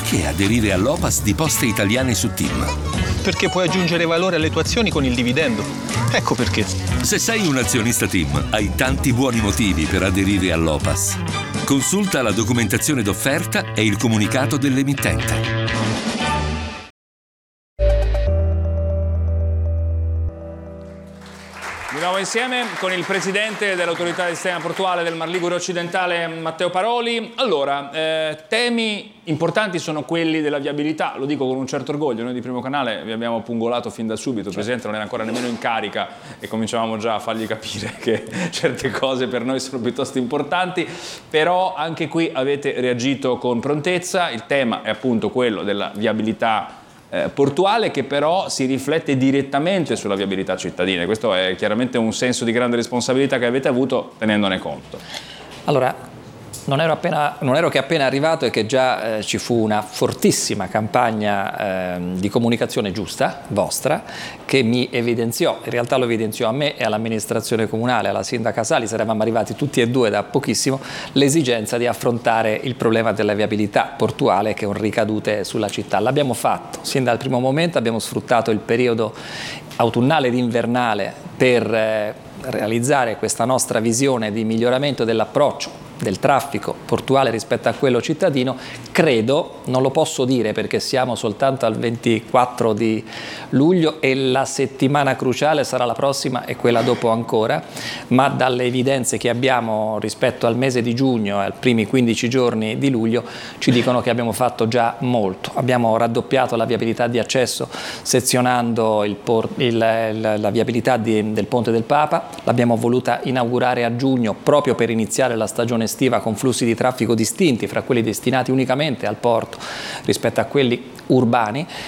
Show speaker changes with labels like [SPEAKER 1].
[SPEAKER 1] Perché aderire all'Opas di Poste Italiane su TIM?
[SPEAKER 2] Perché puoi aggiungere valore alle tue azioni con il dividendo. Ecco perché.
[SPEAKER 1] Se sei un azionista TIM, hai tanti buoni motivi per aderire all'Opas. Consulta la documentazione d'offerta e il comunicato dell'emittente.
[SPEAKER 3] Di nuovo insieme con il presidente dell'autorità del sistema portuale del Mar Ligure occidentale, Matteo Paroli. Allora, temi importanti sono quelli della viabilità, lo dico con un certo orgoglio. Noi di Primo Canale vi abbiamo pungolato fin da subito, il presidente non era ancora nemmeno in carica e cominciavamo già a fargli capire che certe cose per noi sono piuttosto importanti, però anche qui avete reagito con prontezza. Il tema è appunto quello della viabilità portuale, che però si riflette direttamente sulla viabilità cittadina. Questo è chiaramente un senso di grande responsabilità che avete avuto tenendone conto.
[SPEAKER 4] Allora, non ero che appena arrivato e che già ci fu una fortissima campagna di comunicazione giusta, vostra, che mi evidenziò, in realtà lo evidenziò a me e all'amministrazione comunale, alla sindaca Salis, eravamo arrivati tutti e due da pochissimo, l'esigenza di affrontare il problema della viabilità portuale che ha ricadute sulla città. L'abbiamo fatto, sin dal primo momento abbiamo sfruttato il periodo autunnale ed invernale per realizzare questa nostra visione di miglioramento dell'approccio del traffico portuale rispetto a quello cittadino. Credo, non lo posso dire perché siamo soltanto al 24 di luglio e la settimana cruciale sarà la prossima e quella dopo ancora, ma dalle evidenze che abbiamo rispetto al mese di giugno e ai primi 15 giorni di luglio ci dicono che abbiamo fatto già molto. Abbiamo raddoppiato la viabilità di accesso sezionando la viabilità del Ponte del Papa, l'abbiamo voluta inaugurare a giugno proprio per iniziare la stagione estiva con flussi di traffico distinti fra quelli destinati unicamente al porto rispetto a quelli urbani,